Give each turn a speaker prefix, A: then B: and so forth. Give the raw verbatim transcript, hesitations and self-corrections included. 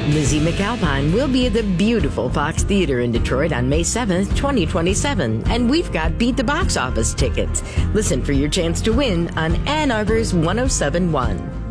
A: Lizzie McAlpine will be at the beautiful Fox Theater in Detroit on May seventh, twenty twenty-seven, and we've got Beat the Box Office tickets. Listen for your chance to win on Ann Arbor's one oh seven point one.